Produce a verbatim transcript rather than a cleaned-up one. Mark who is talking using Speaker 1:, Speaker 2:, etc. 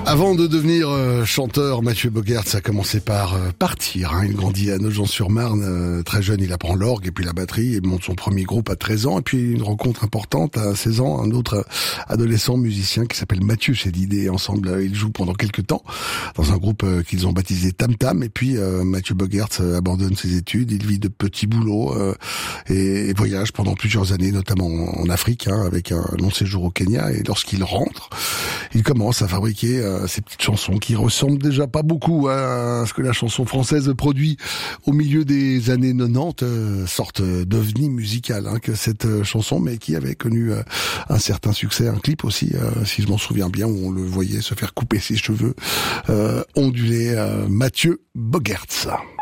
Speaker 1: Avant de devenir euh, chanteur, Mathieu Bogaerts a commencé par euh, partir. Hein. Il grandit à Nogent-sur-Marne. Euh, très jeune, il apprend l'orgue et puis la batterie. Il monte son premier groupe à treize ans. Et puis une rencontre importante à seize ans, un autre euh, adolescent musicien qui s'appelle Mathieu Chédid. Ensemble, euh, ils jouent pendant quelques temps dans un groupe euh, qu'ils ont baptisé Tam Tam. Et puis euh, Mathieu Bogaerts euh, abandonne ses études. Il vit de petits boulots euh, et, et voyage pendant plusieurs années, notamment en, en Afrique, hein, avec un long séjour au Kenya. Et lorsqu'il rentre, il commence à fabriquer euh, ces petites chansons qui ressemblent déjà pas beaucoup à ce que la chanson française produit au milieu des années quatre-vingt-dix, euh, sorte d'ovni musical hein, que cette chanson, mais qui avait connu euh, un certain succès, un clip aussi, euh, si je m'en souviens bien, où on le voyait se faire couper ses cheveux euh, ondulés. euh, Mathieu Bogaerts.